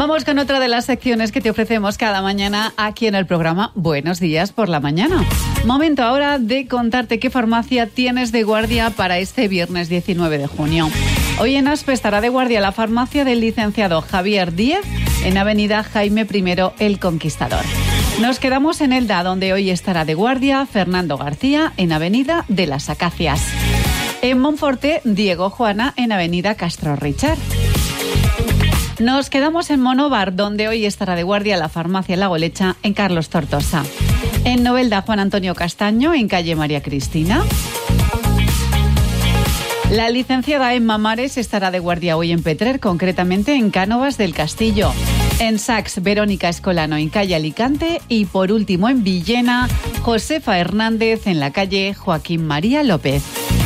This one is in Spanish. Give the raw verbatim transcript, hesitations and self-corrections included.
Vamos con otra de las secciones que te ofrecemos cada mañana aquí en el programa Buenos Días por la Mañana. Momento ahora de contarte qué farmacia tienes de guardia para este viernes diecinueve de junio. Hoy en Aspe estará de guardia la farmacia del licenciado Javier Díez en Avenida Jaime primero El Conquistador. Nos quedamos en Elda, donde hoy estará de guardia Fernando García en Avenida de las Acacias. En Monforte, Diego Juana en Avenida Castro Richard. Nos quedamos en Monóvar, donde hoy estará de guardia la farmacia La Golecha en Carlos Tortosa. En Novelda, Juan Antonio Castaño en calle María Cristina. La licenciada Emma Mares estará de guardia hoy en Petrer, concretamente en Cánovas del Castillo. En Sax, Verónica Escolano en calle Alicante. Y por último en Villena, Josefa Hernández en la calle Joaquín María López.